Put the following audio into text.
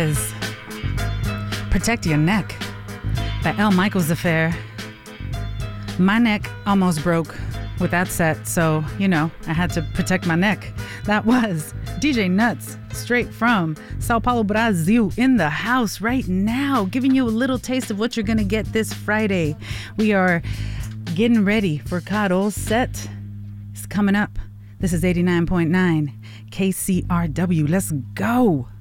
is Protect Your Neck by L. Michaels Affair. My neck almost broke with that set, so, I had to protect my neck. That was DJ Nuts, straight from Sao Paulo, Brazil, in the house right now, giving you a little taste of what you're going to get this Friday. We are getting ready for Carol's set. It's coming up. This is 89.9 KCRW. Let's go.